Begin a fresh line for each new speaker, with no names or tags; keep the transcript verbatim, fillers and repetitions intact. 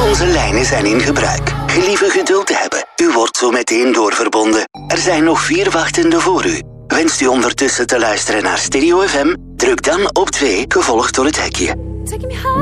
Onze lijnen zijn in gebruik. Gelieve geduld te hebben. U wordt zo meteen doorverbonden. Er zijn nog vier wachtenden voor u. Wenst u ondertussen te luisteren naar Stereo F M? Druk dan op twee, gevolgd door het hekje.